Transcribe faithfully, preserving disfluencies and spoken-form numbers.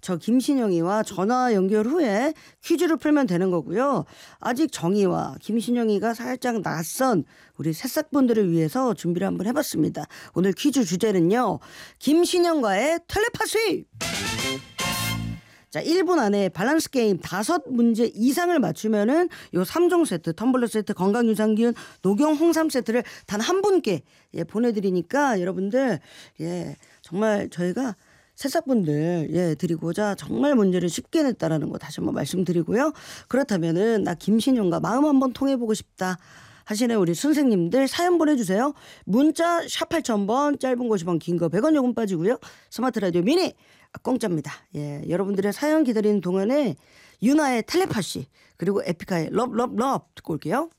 저 김신영이와 전화 연결 후에 퀴즈를 풀면 되는 거고요. 아직 정희와 김신영이가 살짝 낯선 우리 새싹분들을 위해서 준비를 한번 해봤습니다. 오늘 퀴즈 주제는요. 김신영과의 텔레파시! 자, 일 분 안에 밸런스 게임 다섯 문제 이상을 맞추면은 요 삼 종 세트, 텀블러 세트, 건강유산균, 녹용 홍삼 세트를 단 한 분께 예, 보내드리니까 여러분들 예, 정말 저희가 새싹분들 예, 드리고자 정말 문제를 쉽게 냈다라는 거 다시 한번 말씀드리고요. 그렇다면은 나 김신영과 마음 한번 통해보고 싶다 하시는 우리 선생님들 사연 보내주세요. 문자 샵 팔천 번, 짧은 거 오십 원, 긴 거 백 원 요금 빠지고요. 스마트 라디오 미니 공짜입니다. 예, 여러분들의 사연 기다리는 동안에 유나의 텔레파시 그리고 에픽하의 럽 럽 럽 듣고 올게요.